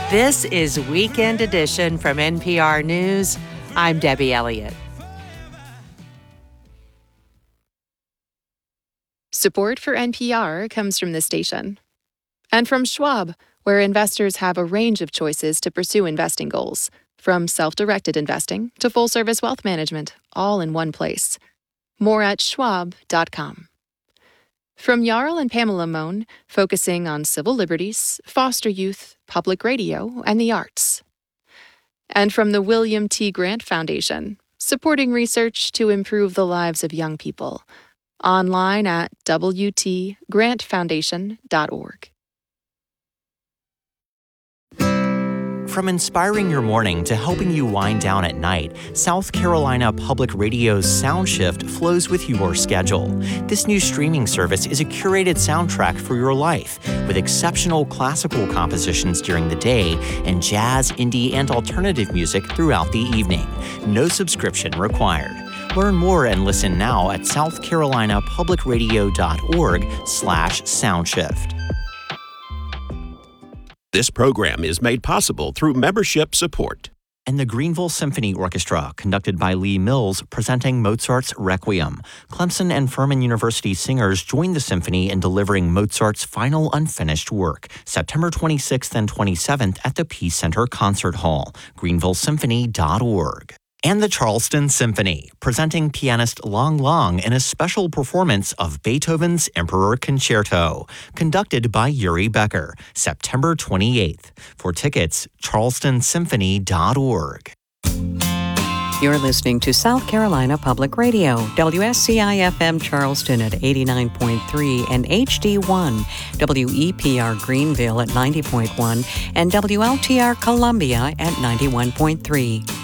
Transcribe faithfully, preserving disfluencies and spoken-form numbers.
This is Weekend Edition from N P R News. I'm Debbie Elliott. Support for N P R comes from this station. And from Schwab, where investors have a range of choices to pursue investing goals, from self-directed investing to full-service wealth management, all in one place. More at schwab dot com. From Jarl and Pamela Mohn, focusing on civil liberties, foster youth, public radio, and the arts. And from the William T. Grant Foundation, supporting research to improve the lives of young people. Online at w t grant foundation dot org. From inspiring your morning to helping you wind down at night, South Carolina Public Radio's SoundShift flows with your schedule. This new streaming service is a curated soundtrack for your life, with exceptional classical compositions during the day and jazz, indie, and alternative music throughout the evening. No subscription required. Learn more and listen now at south carolina public radio dot org slash soundshift. This program is made possible through membership support. And the Greenville Symphony Orchestra, conducted by Lee Mills, presenting Mozart's Requiem. Clemson and Furman University singers joined the symphony in delivering Mozart's final unfinished work, September twenty-sixth and twenty-seventh at the Peace Center Concert Hall, greenville symphony dot org. And the Charleston Symphony, presenting pianist Long Long in a special performance of Beethoven's Emperor Concerto, conducted by Yuri Becker, September twenty-eighth. For tickets, charleston symphony dot org. You're listening to South Carolina Public Radio, W S C I F M Charleston at eighty-nine point three and H D one, W E P R Greenville at ninety point one, and W L T R Columbia at ninety-one point three.